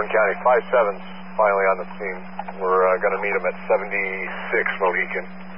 Orange County. 5-7's finally on the scene. We're going to meet him at 76 Mohican.